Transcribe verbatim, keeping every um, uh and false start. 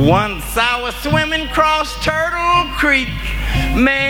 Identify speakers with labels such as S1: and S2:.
S1: Once I was swimming across Turtle Creek, man.